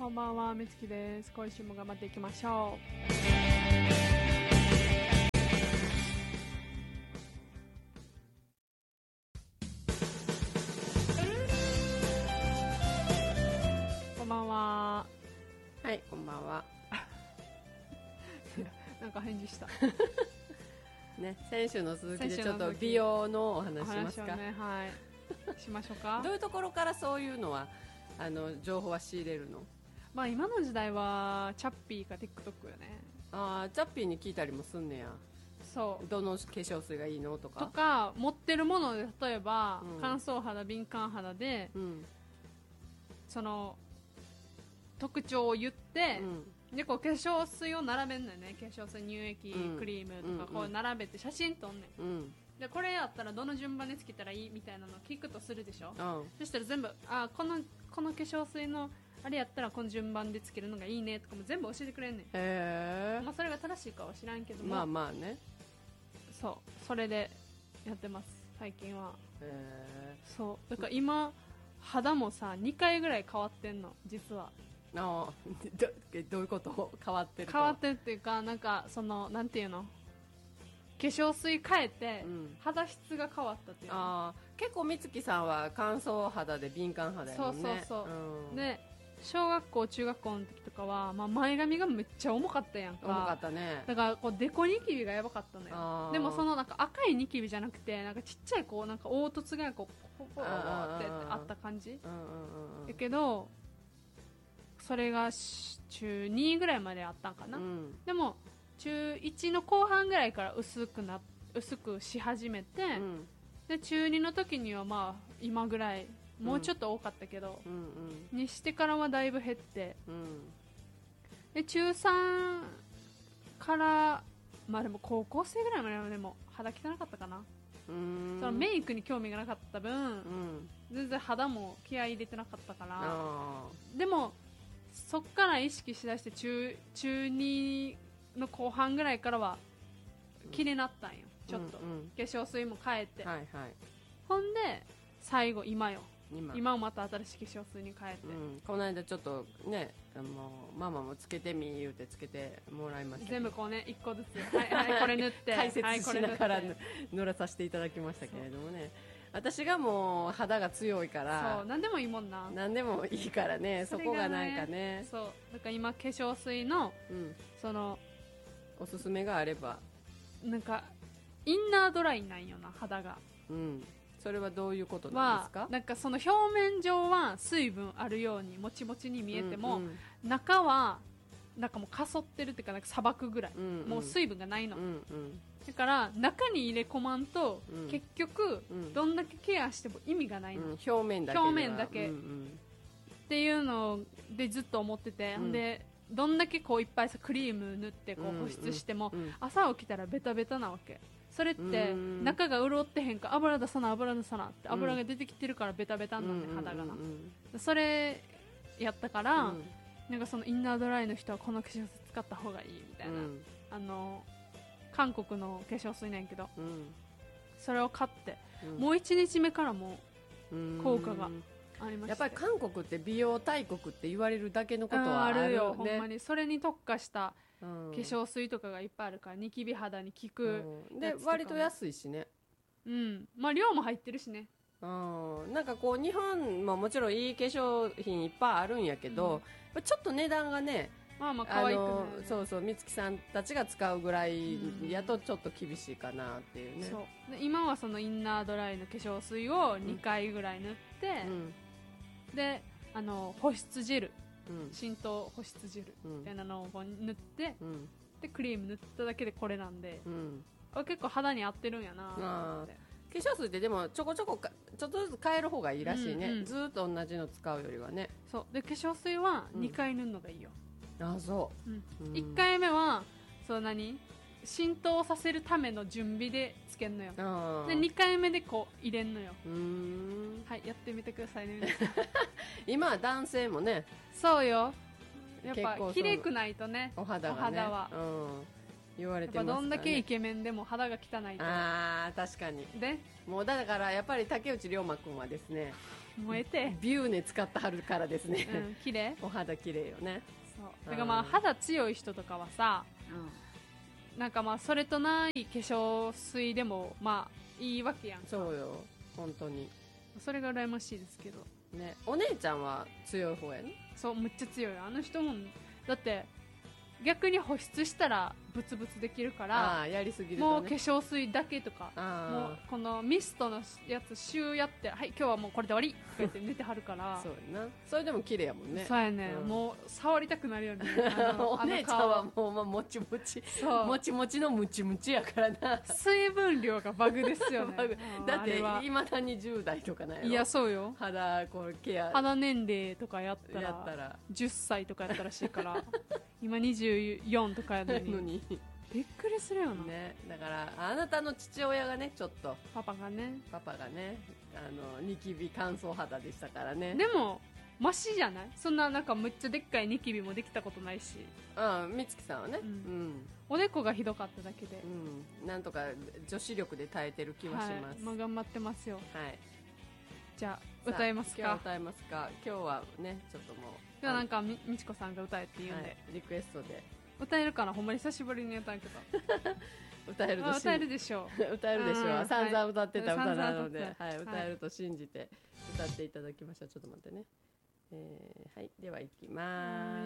こんばんは、みつきです。今週も頑張っていきましょう。こんばんは。 はい、こんばんは。 なんか返事した。 ね、先週の続きでちょっと美容のお話しますか。 ね、はい。しましょうか。 どういうところからそういうのは情報は仕入れるの？ まあ今の時代はチャッピーか TikTok よね。 ああ、チャッピーに聞いたりもすんねや。 そう。 どの化粧水がいいのとか。 とか持ってるもので例えば、乾燥肌、敏感肌で、その特徴を言って。でこう化粧水を並べんのよね。化粧水、乳液、クリームとかこう並べて写真撮んねん、でこれやったらどの順番でつけたらいいみたいなのを聞くとするでしょ、そしたら全部この化粧水のあれやったらこの順番でつけるのがいいねとかも全部教えてくれんねん。まあ、それが正しいかは知らんけども、 まあまあね、 それでやってます最近は。そうだから今肌もさ2回ぐらい変わってんの実は。 どういうこと？変わってるっていうか、なんかそのなんていうの、化粧水変えて、肌質が変わったっていうの。 結構美月さんは乾燥肌で敏感肌やもんね。 そう、で小学校中学校の時とかは、まあ、前髪がめっちゃ重かったやんか。 重かったね。 だからこうデコニキビがやばかったのよ。でもそのなんか赤いニキビじゃなくて、なんかちっちゃいこうなんか凹凸がこうポポってあった感じやけど、それが中2ぐらいまであったんかな、でも中1の後半ぐらいから薄くし始めて、で中2の時にはまあ今ぐらい、もうちょっと多かったけど、にしてからはだいぶ減って、で中3からまあでも高校生ぐらいまではでも肌汚かったかな。そのメイクに興味がなかった分、全然肌も気合い入れてなかったから、でもそっから意識しだして中2の後半ぐらいからは気になったんよ、ちょっと、化粧水も変えて、ほんで最後今もまた新しい化粧水に変えて、 この間ちょっとね、ママもつけてみ言うてつけてもらいました。 全部こうね1個ずつはいこれ塗って解説しながら塗らさせていただきましたけれどもね、私がもう肌が強いから、 そう何でもいいもんな、 何でもいいからね、そこがなんかね、 そうだから今化粧水の、そのおすすめがあれば、 なんかインナードライなんよな肌が。 それはどういうことなんですか？ なんかその表面上は水分あるようにもちもちに見えても、中はなんかもうかそってるっていうか、なんか砂漠ぐらい、もう水分がないの、だから中に入れ込まんと、結局、どんだけケアしても意味がないの、 表面だけっていうのでずっと思ってて、でどんだけこういっぱいさクリーム塗ってこう保湿しても、朝起きたらベタベタなわけ。それって中が潤ってへんか、油出さなって油が出てきてるからベタベタなんで、肌がな、それやったから、なんかそのインナードライの人はこの化粧水使った方がいいみたいな、韓国の化粧水なんやけど、それを買って、もう1日目からもう効果がありました。 やっぱり韓国って美容大国って言われるだけのことはあるよね。 ほんまにそれに特化した化粧水とかがいっぱいあるから、ニキビ肌に効くで割と安いしね、 まあ量も入ってるしね。 なんかこう日本ももちろんいい化粧品いっぱいあるんやけど、ちょっと値段がね、 まあまあ可愛くない、 そう美月さんたちが使うぐらいやとちょっと厳しいかなっていうね。 そうで今はそのインナードライの化粧水を2回ぐらい塗って、で保湿ジェル、浸透保湿ジェルみたいなのを塗って、でクリーム塗っただけでこれなんで、結構肌に合ってるんやなって。 化粧水ってでもちょこちょこちょっとずつ変える方がいいらしいね、ずっと同じの使うよりはね。 そうで化粧水は2回塗るのがいいよ、 そう、 1回目はそう浸透させるための準備でつけんのよ。で2回目でこう入れんのよ。はい、やってみてくださいね今は男性もね、 そうよ、やっぱ綺麗くないとね、 お肌がね、 は、 言われてますからね。 どんだけイケメンでも肌が汚いと。 確かに。 でもうだからやっぱり竹内涼真君はですね、 燃えてビューネ使ってはるからですね、 うん、綺麗お肌綺麗よね。 そうだからまあ肌強い人とかはさ、なんかまあそれとない化粧水でもまあいいわけやんか。 そうよ本当にそれが羨ましいですけどね。お姉ちゃんは強い方やね。 そうむっちゃ強いあの人も。だって逆に保湿したらブツブツできるからやりすぎると、ね、 もう化粧水だけとかもうこのミストのやつシューやってはい今日はもうこれで終わりとか言って寝てはるからそうやな。それでも綺麗やもんね。 そうやね、もう触りたくなるよねお姉ちゃんはもう、まあ、もちもちもちもちのムチムチやからな。 水分量がバグですよねだっていまだに10代とかないの。 いやそうよ。 肌こうケア肌年齢とかやったら10歳とかやったらしいから今24とかやのにびっくりするよな、 ね、だからあなたの父親がねちょっとパパがねニキビ乾燥肌でしたからね。 でもマシじゃない？そんななんかむっちゃでっかいニキビもできたことないし。 美月さんはね、 おでこがひどかっただけで、 なんとか女子力で耐えてる気はします。 まあ、頑張ってますよ。 はい。 じゃあ歌えますか？ 歌えますか？今日はねちょっともう今日なんかみちこさんが歌えって言うんで、 リクエストで歌えるかな。ほんまに久しぶりに歌うけど歌えるでしょ歌えるでしょう。散々歌ってた歌なので、歌えると信じて歌っていただきました。ちょっと待ってね。はい、では行きます。